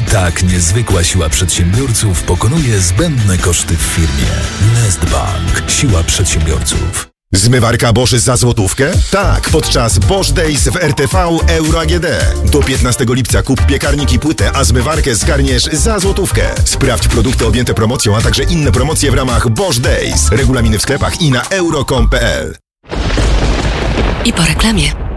Tak niezwykła siła przedsiębiorców pokonuje zbędne koszty w firmie. Nestbank. Siła przedsiębiorców. Zmywarka Bosch za złotówkę? Tak, podczas Bosch Days w RTV Euro AGD. Do 15 lipca kup piekarnik i płytę, a zmywarkę zgarniesz za złotówkę. Sprawdź produkty objęte promocją, a także inne promocje w ramach Bosch Days. Regulaminy w sklepach i na euro.com.pl. I po reklamie.